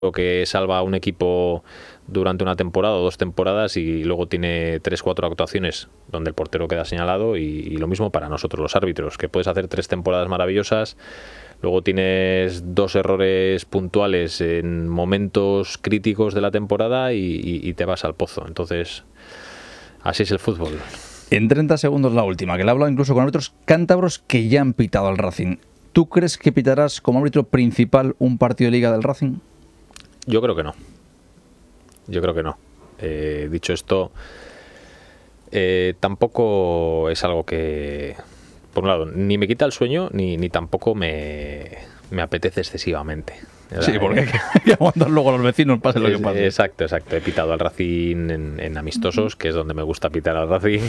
o que salva a un equipo durante una temporada o 2 temporadas y luego tiene 3-4 actuaciones donde el portero queda señalado, y lo mismo para nosotros los árbitros, que puedes hacer 3 temporadas maravillosas, luego tienes 2 errores puntuales en momentos críticos de la temporada y te vas al pozo. Entonces, así es el fútbol. En 30 segundos la última, que le he hablado incluso con árbitros cántabros que ya han pitado al Racing. ¿Tú crees que pitarás como árbitro principal un partido de Liga del Racing? Yo creo que no. Dicho esto, tampoco es algo que, por un lado, ni me quita el sueño, ni tampoco me apetece excesivamente. Sí, porque hay que aguantar luego a los vecinos, pase lo que pase. Exacto. He pitado al Racing en amistosos, que es donde me gusta pitar al Racing.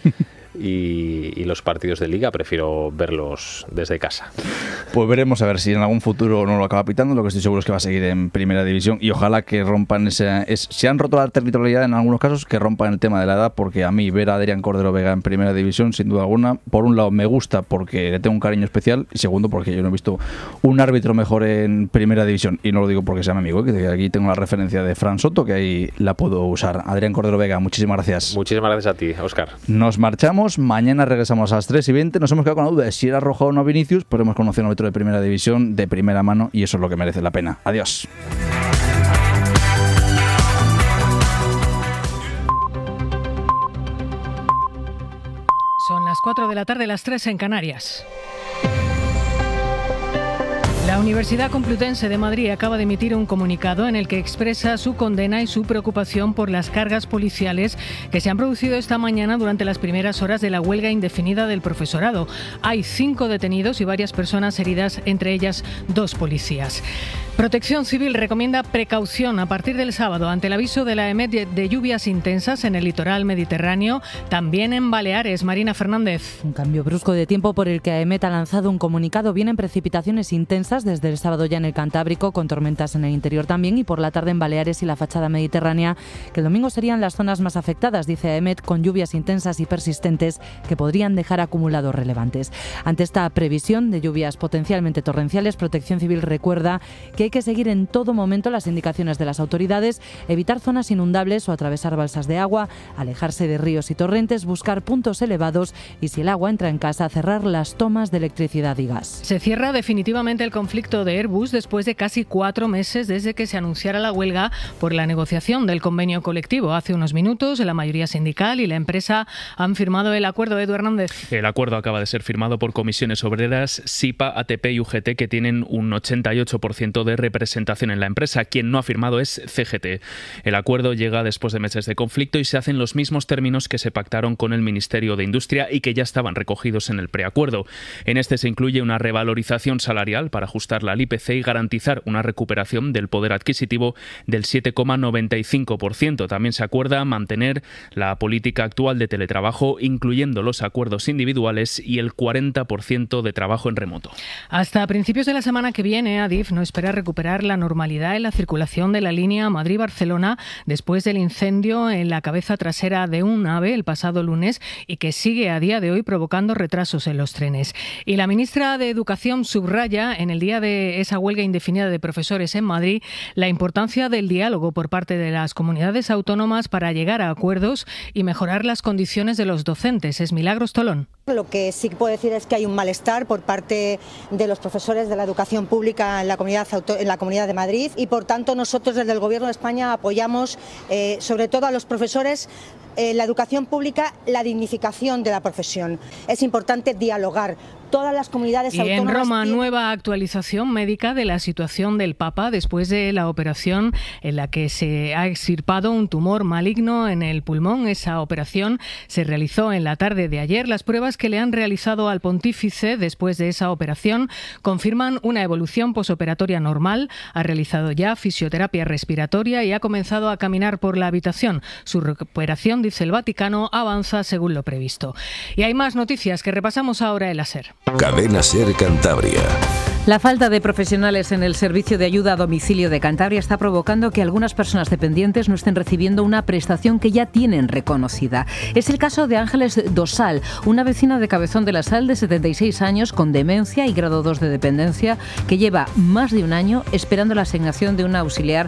Y los partidos de Liga prefiero verlos desde casa. Pues veremos a ver si en algún futuro no lo acaba pitando. Lo que estoy seguro es que va a seguir en Primera División, y ojalá que rompan si han roto la territorialidad en algunos casos, que rompan el tema de la edad, porque a mí ver a Adrián Cordero Vega en Primera División, sin duda alguna, por un lado me gusta porque le tengo un cariño especial, y segundo porque yo no he visto un árbitro mejor en Primera División, y no lo digo porque sea mi amigo, que aquí tengo la referencia de Fran Soto, que ahí la puedo usar. Adrián Cordero Vega, muchísimas gracias. Muchísimas gracias a ti, Óscar. Nos marchamos. Mañana regresamos a las 3:20. Nos hemos quedado con la duda de si era roja o no Vinicius, pero hemos conocido a un árbitro de Primera División de primera mano, y eso es lo que merece la pena. Adiós. Son las 4 de la tarde, las 3 en Canarias. La Universidad Complutense de Madrid acaba de emitir un comunicado en el que expresa su condena y su preocupación por las cargas policiales que se han producido esta mañana durante las primeras horas de la huelga indefinida del profesorado. Hay 5 detenidos y varias personas heridas, entre ellas 2 policías. Protección Civil recomienda precaución a partir del sábado ante el aviso de la EMET de lluvias intensas en el litoral mediterráneo, también en Baleares. Marina Fernández. Un cambio brusco de tiempo por el que AEMET ha lanzado un comunicado. Vienen precipitaciones intensas desde el sábado ya en el Cantábrico, con tormentas en el interior también, y por la tarde en Baleares y la fachada mediterránea, que el domingo serían las zonas más afectadas, dice AEMET, con lluvias intensas y persistentes que podrían dejar acumulados relevantes. Ante esta previsión de lluvias potencialmente torrenciales, Protección Civil recuerda que hay que seguir en todo momento las indicaciones de las autoridades, evitar zonas inundables o atravesar balsas de agua, alejarse de ríos y torrentes, buscar puntos elevados y, si el agua entra en casa, cerrar las tomas de electricidad y gas. Se cierra definitivamente el conflicto de Airbus después de casi 4 meses desde que se anunciara la huelga por la negociación del convenio colectivo. Hace unos minutos la mayoría sindical y la empresa han firmado el acuerdo. Edu Hernández. El acuerdo acaba de ser firmado por comisiones obreras, SIPA, ATP y UGT, que tienen un 88% de representación en la empresa. Quien no ha firmado es CGT. El acuerdo llega después de meses de conflicto y se hacen los mismos términos que se pactaron con el Ministerio de Industria y que ya estaban recogidos en el preacuerdo. En este se incluye una revalorización salarial para ajustarla al IPC y garantizar una recuperación del poder adquisitivo del 7,95%. También se acuerda mantener la política actual de teletrabajo, incluyendo los acuerdos individuales y el 40% de trabajo en remoto. Hasta principios de la semana que viene, Adif no espera recuperar la normalidad en la circulación de la línea Madrid-Barcelona después del incendio en la cabeza trasera de un AVE el pasado lunes y que sigue a día de hoy provocando retrasos en los trenes. Y la ministra de Educación subraya en el día de esa huelga indefinida de profesores en Madrid la importancia del diálogo por parte de las comunidades autónomas para llegar a acuerdos y mejorar las condiciones de los docentes. Es Milagros Tolón. Lo que sí puedo decir es que hay un malestar por parte de los profesores de la educación pública en la Comunidad de Madrid, y por tanto nosotros desde el Gobierno de España apoyamos sobre todo a los profesores, la educación pública, la dignificación de la profesión. Es importante dialogar. Todas las comunidades autónomas. Y en Roma, nueva actualización médica de la situación del Papa después de la operación en la que se ha extirpado un tumor maligno en el pulmón. Esa operación se realizó en la tarde de ayer. Las pruebas que le han realizado al pontífice después de esa operación confirman una evolución posoperatoria normal. Ha realizado ya fisioterapia respiratoria y ha comenzado a caminar por la habitación. Su recuperación, dice el Vaticano, avanza según lo previsto. Y hay más noticias que repasamos ahora en la SER. Cadena SER Cantabria. La falta de profesionales en el servicio de ayuda a domicilio de Cantabria está provocando que algunas personas dependientes no estén recibiendo una prestación que ya tienen reconocida. Es el caso de Ángeles Dosal, una vecina de Cabezón de la Sal de 76 años con demencia y grado 2 de dependencia que lleva más de un año esperando la asignación de una auxiliar